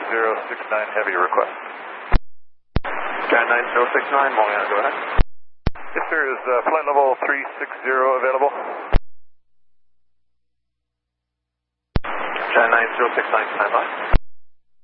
9069 Heavy request. Sky 9069, Moliana, go ahead. Yes, sir. Is flight level 360 available? Sky 9069, stand by.